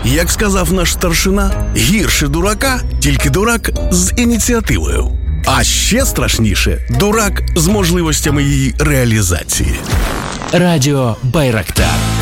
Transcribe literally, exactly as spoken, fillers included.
Як сказав наш старшина, гірше дурака, тільки дурак з ініціативою. А ще страшніше – дурак з можливостями її реалізації. Радіо Байрактар.